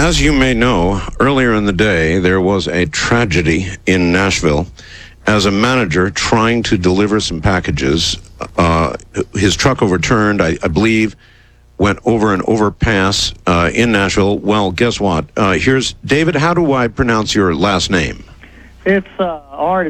As you may know, earlier in the day, there was a tragedy in Nashville. As a manager trying to deliver some packages, his truck overturned, I believe, went over an overpass in Nashville. Well, guess what? Here's David. How do I pronounce your last name? It's R